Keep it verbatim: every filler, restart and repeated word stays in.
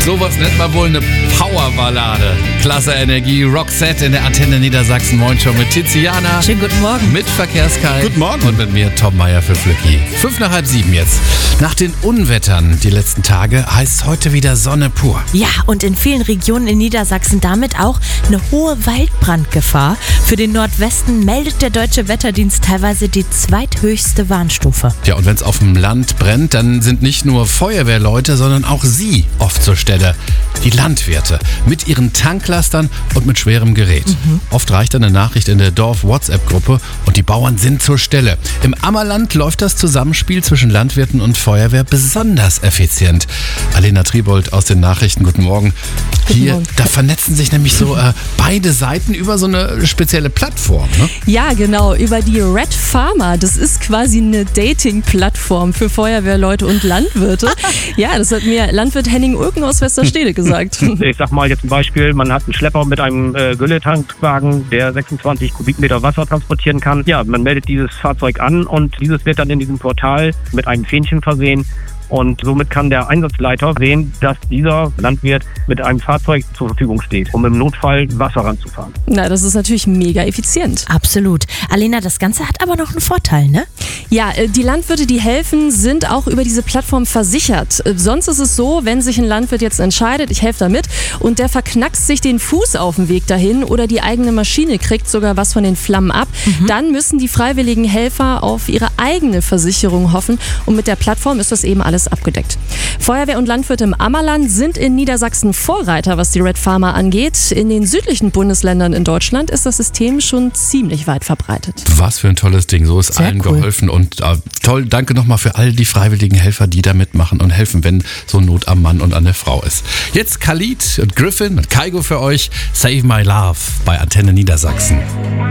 Sowas nennt man wohl eine Powerballade. Klasse Energie, Roxette in der Antenne Niedersachsen. Moin schon mit Tiziana. Schönen guten Morgen. Mit Verkehrskai. Guten Morgen. Und mit mir Tom Meier für Flücki. Fünf nach halb sieben jetzt. Nach den Unwettern die letzten Tage heißt heute wieder Sonne pur. Ja, und in vielen Regionen in Niedersachsen damit auch eine hohe Waldbrandgefahr. Für den Nordwesten meldet der Deutsche Wetterdienst teilweise die zweithöchste Warnstufe. Ja, und wenn es auf dem Land brennt, dann sind nicht nur Feuerwehrleute, sondern auch sie oft zur Stelle. Die Landwirte mit ihren Tanklastern und mit schwerem Gerät. Mhm. Oft reicht eine Nachricht in der Dorf-WhatsApp-Gruppe und die Bauern sind zur Stelle. Im Ammerland läuft das Zusammenspiel zwischen Landwirten und Feuerwehr besonders effizient. Alena Triebold aus den Nachrichten, guten Morgen. Guten Hier, Morgen. Da vernetzen sich nämlich so äh, beide Seiten über so eine spezielle Plattform, ne? Ja, genau, über die Red Farmer. Das ist quasi eine Dating-Plattform für Feuerwehrleute und Landwirte. Ja, das hat mir Landwirt Henning Ulken aus Westerstede gesagt. Ich sag mal jetzt ein Beispiel, man hat einen Schlepper mit einem äh, Gülletankwagen, der sechsundzwanzig Kubikmeter Wasser transportieren kann. Ja, man meldet dieses Fahrzeug an und dieses wird dann in diesem Portal mit einem Fähnchen versehen. Und somit kann der Einsatzleiter sehen, dass dieser Landwirt mit einem Fahrzeug zur Verfügung steht, um im Notfall Wasser ranzufahren. Na, das ist natürlich mega effizient. Absolut. Alena, das Ganze hat aber noch einen Vorteil, ne? Ja, die Landwirte, die helfen, sind auch über diese Plattform versichert. Sonst ist es so, wenn sich ein Landwirt jetzt entscheidet, ich helfe damit, und der verknackst sich den Fuß auf dem Weg dahin oder die eigene Maschine kriegt sogar was von den Flammen ab, mhm. dann müssen die freiwilligen Helfer auf ihre eigene Versicherung hoffen und mit der Plattform ist das eben alles abgedeckt. Feuerwehr und Landwirte im Ammerland sind in Niedersachsen Vorreiter, was die Red Farmer angeht. In den südlichen Bundesländern in Deutschland ist das System schon ziemlich weit verbreitet. Was für ein tolles Ding, so ist Sehr allen cool. geholfen und äh, toll, danke nochmal für all die freiwilligen Helfer, die da mitmachen und helfen, wenn so Not am Mann und an der Frau ist. Jetzt Khalid und Griffin mit Kaigo für euch, Save My Love bei Antenne Niedersachsen.